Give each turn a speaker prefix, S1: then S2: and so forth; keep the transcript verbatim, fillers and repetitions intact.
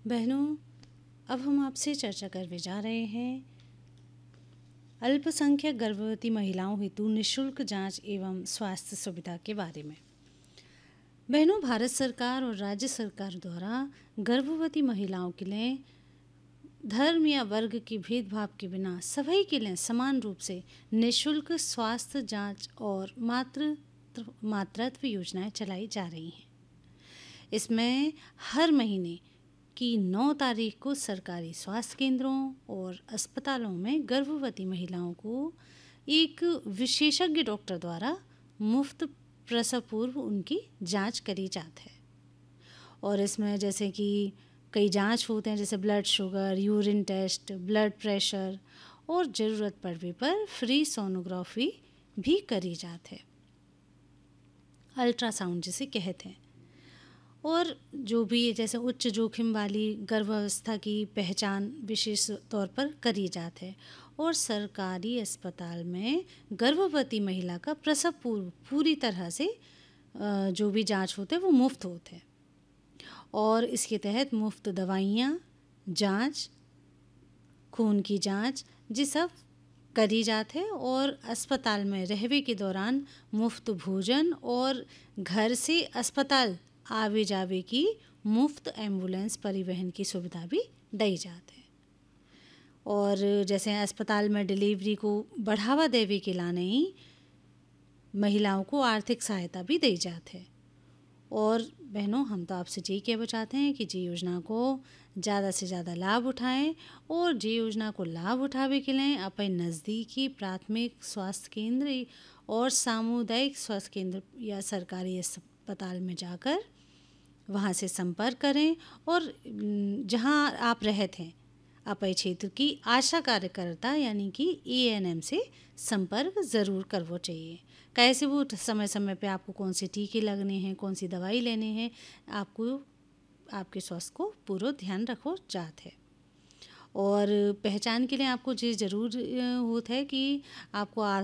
S1: बहनों, अब हम आपसे चर्चा करने जा रहे हैं अल्पसंख्यक गर्भवती महिलाओं हेतु निःशुल्क जांच एवं स्वास्थ्य सुविधा के बारे में। बहनों, भारत सरकार और राज्य सरकार द्वारा गर्भवती महिलाओं के लिए धर्म या वर्ग के भेदभाव के बिना सभी के लिए समान रूप से निःशुल्क स्वास्थ्य जांच और मातृ मातृत्व योजनाएं चलाई जा रही हैं। इसमें हर महीने की नौ तारीख को सरकारी स्वास्थ्य केंद्रों और अस्पतालों में गर्भवती महिलाओं को एक विशेषज्ञ डॉक्टर द्वारा मुफ्त प्रसव पूर्व उनकी जांच करी जाती है। और इसमें जैसे कि कई जांच होते हैं, जैसे blood sugar, urine test, blood pressure और ज़रूरत पड़ने पर फ्री सोनोग्राफी भी करी जाती है, अल्ट्रासाउंड जिसे कहते हैं। और जो भी जैसे उच्च जोखिम वाली गर्भावस्था की पहचान विशेष तौर पर करी जाती है। और सरकारी अस्पताल में गर्भवती महिला का प्रसव पूर्व पूरी तरह से जो भी जांच होते हैं वो मुफ्त होते हैं। और इसके तहत मुफ्त दवाइयाँ, जांच, खून की जांच ये सब करी जाते हैं। और अस्पताल में रहने के दौरान मुफ्त भोजन और घर से अस्पताल आवे जावे की मुफ्त एम्बुलेंस परिवहन की सुविधा भी दी जाती है। और जैसे अस्पताल में डिलीवरी को बढ़ावा देने के लाने ही महिलाओं को आर्थिक सहायता भी दी जाती है। और बहनों, हम तो आपसे यही कहना चाहते हैं कि जी योजना को ज़्यादा से ज़्यादा लाभ उठाएं और जी योजना को लाभ उठावे के लिए अपने नज़दीकी प्राथमिक स्वास्थ्य केंद्र और सामुदायिक स्वास्थ्य केंद्र या सरकारी अस्पताल में जाकर वहाँ से संपर्क करें। और जहाँ आप रहते हैं अपने क्षेत्र की आशा कार्यकर्ता यानी कि ए एन एम से संपर्क ज़रूर करना चाहिए। कैसे वो समय समय पे आपको कौन से टीके लगने हैं, कौन सी दवाई लेने हैं, आपको आपके स्वास्थ्य को पूरा ध्यान रखो जात है। और पहचान के लिए आपको ये ज़रूर होता है कि आपको